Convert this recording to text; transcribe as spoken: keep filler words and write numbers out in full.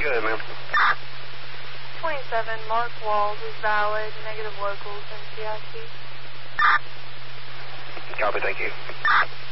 go ahead, ma'am. twenty-seven, Mark Walls is valid, negative locals, and C I C. Copy, thank you.